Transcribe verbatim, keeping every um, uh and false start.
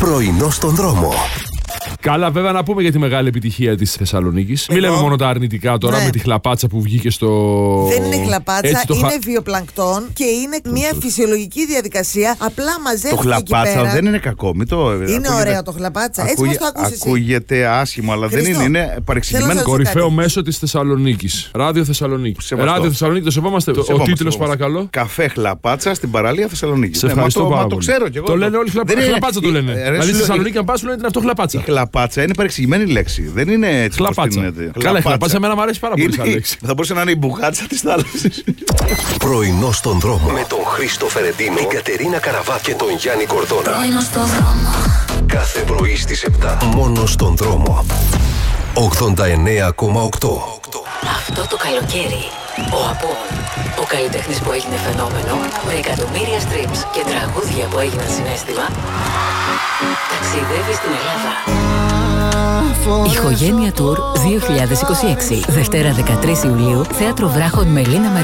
Πρωινό στον δρόμο. Καλά, βέβαια να πούμε για τη μεγάλη επιτυχία της Θεσσαλονίκης. Μην λέμε μόνο τα αρνητικά τώρα, ναι, με τη χλαπάτσα που βγήκε στο. Δεν είναι χλαπάτσα, Έτσι, είναι χα... βιοπλανκτόν και είναι μια φυσιολογική διαδικασία. Απλά μαζεύεται. Το χλαπάτσα πέρα. δεν είναι κακό. Μην το... Είναι ακούγεται... ωραίο το χλαπάτσα. Έτσι Ακούγε... πώς το ακούς εσύ. Ακούγεται άσχημα, αλλά Χριστό, δεν είναι. Είναι παρεξηγημένο. Κορυφαίο μέσο της Θεσσαλονίκης. Ράδιο Θεσσαλονίκη. Ράδιο Θεσσαλονίκη, το σεβόμαστε. Ο τίτλος, παρακαλώ. Καφέ χλαπάτσα στην παραλία Θεσσαλονίκη. Σε ευχαριστώ πάρα πολύ. Το ξέρω κι εγώ. Το λένε όλοι χλαπάτσα. Το λένε. Δηλαδή στη Θεσσαλονίκη, αν πα, σου λένε είναι αυτό χλαπάτσα. Η χλαπάτσα είναι παρεξηγημένη λέξη. Δεν είναι έτσι. Χλαπάτσα. Καλά, χλαπάτσα εμένα μου αρέσει πάρα πολύ σαν λέξη. Θα μπορούσε να είναι η μπουγάτσα της θάλασσας. Πρωινό στον δρόμο. Με τον Χρήστο Φερεντίνο, την Κατερίνα Καραβά και τον Γιάννη Κορδόνα. Πρωινό στον δρόμο. Κάθε πρωί στις επτά. Μόνο στον δρόμο. ογδόντα εννέα κόμμα οκτώ. Αυτό το καλοκαίρι, ο Απόν, ο καλλιτέχνης που έγινε φαινόμενο, με εκατομμύρια streams και τραγούδια που έγιναν συναίσθημα, ταξιδεύει στην Ελλάδα. Ηχογένεια Tour δύο χιλιάδες είκοσι έξι. Δευτέρα δεκατρείς Ιουλίου, Θέατρο Βράχων Μελίνα